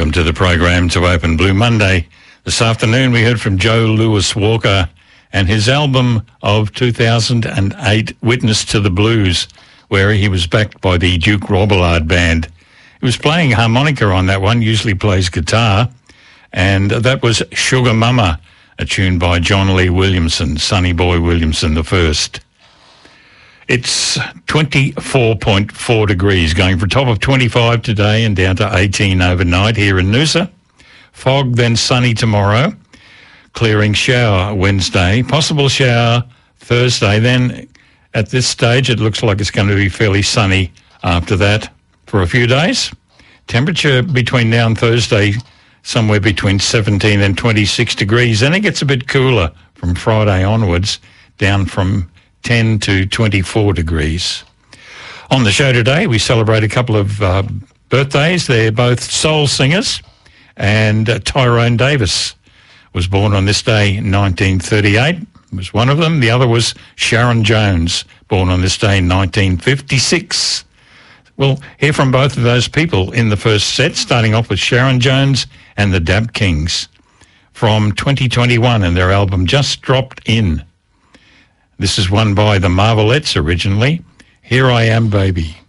Welcome to the program to Open Blue Monday. This afternoon we heard from Joe Lewis Walker and his album of 2008, Witness to the Blues, where he was backed by the Duke Robillard Band. He was playing harmonica on that one, usually plays guitar, and that was Sugar Mama, a tune by John Lee Williamson, Sonny Boy Williamson the first. It's 24.4 degrees, going from a top of 25 today and down to 18 overnight here in Noosa. Fog, then sunny tomorrow. Clearing shower Wednesday. Possible shower Thursday. Then at this stage, it looks like it's going to be fairly sunny after that for a few days. Temperature between now and Thursday, somewhere between 17 and 26 degrees. Then it gets a bit cooler from Friday onwards, down from 10 to 24 degrees. On the show today, we celebrate a couple of birthdays. They're both soul singers, and Tyrone Davis was born on this day in 1938, was one of them. The other was Sharon Jones, born on this day in 1956. We'll hear from both of those people in the first set, starting off with Sharon Jones and the Dap Kings from 2021 and their album Just Dropped In. This is one by the Marvelettes originally. Here I Am, Baby.